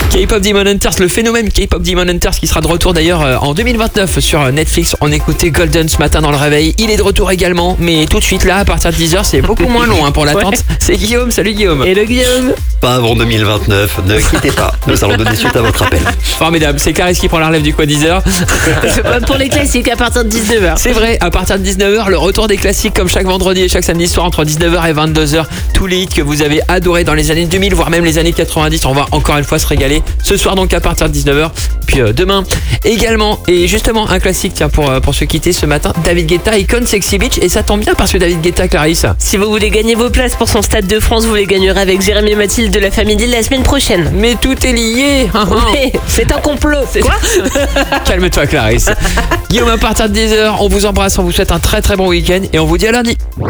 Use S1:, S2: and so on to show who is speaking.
S1: K-Pop Demon Hunters, le phénomène K-Pop Demon Hunters qui sera de retour d'ailleurs en 2029 sur Netflix. On écoutait Golden ce matin dans le réveil. Il est de retour également, mais tout de suite là, à partir de 10h, c'est beaucoup moins long pour l'attente.
S2: Ouais.
S1: C'est Guillaume, salut Guillaume.
S2: Hello Guillaume.
S3: Pas avant 2029, ne quittez pas. Nous allons donner suite à votre appel.
S1: Formidable, c'est Clarisse qui prend la relève du quoi 10h.
S2: Pour les classiques à partir de 19h.
S1: C'est vrai, à partir de 19h, le retour des classiques comme chaque vendredi et chaque samedi soir entre 19h et 22h. Tous les hits que vous avez adorés dans les années 2000, voire même les années 90. On va encore une fois se régaler. Ce soir donc à partir de 19h. Puis demain également. Et justement un classique tiens pour se quitter ce matin. David Guetta, Icon Sexy Beach. Et ça tombe bien parce que David Guetta, Clarisse.
S2: Si vous voulez gagner vos places pour son Stade de France, vous les gagnerez avec Jérémy et Mathilde de la famille Lille la semaine prochaine.
S1: Mais tout est lié.
S2: Ouais, c'est un complot. Quoi?
S1: Calme-toi Clarisse. Guillaume, à partir de 10h, on vous embrasse, on vous souhaite un très très bon week-end et on vous dit à lundi.